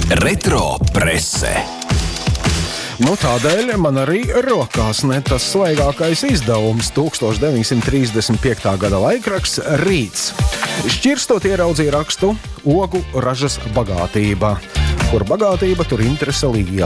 Retro prese. Tādēļ man arī rokās ne tas svaigākais izdevums 1935. gada laikraksts Rīts. Šķirstot ieraudzīja rakstu Ogu ražas bagātība. Kur bagātība, tur interese līgā.